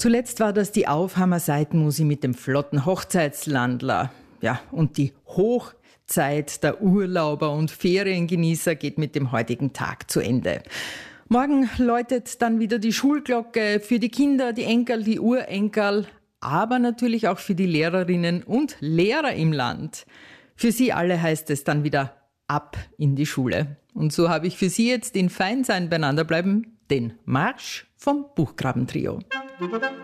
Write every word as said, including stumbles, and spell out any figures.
Zuletzt war das die Aufhammer Seitenmusi mit dem flotten Hochzeitslandler. Ja, und die Hochzeit der Urlauber und Feriengenießer geht mit dem heutigen Tag zu Ende. Morgen läutet dann wieder die Schulglocke für die Kinder, die Enkel, die Urenkel, aber natürlich auch für die Lehrerinnen und Lehrer im Land. Für sie alle heißt es dann wieder ab in die Schule. Und so habe ich für Sie jetzt in Feinsein beieinander bleiben den Marsch vom Buchgrabentrio.